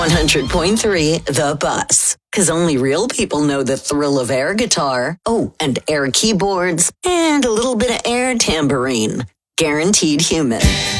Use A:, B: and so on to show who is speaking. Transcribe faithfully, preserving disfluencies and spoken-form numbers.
A: one hundred point three The Bus. Because only real people know the thrill of air guitar. Oh, and air keyboards. And a little bit of air tambourine. Guaranteed human.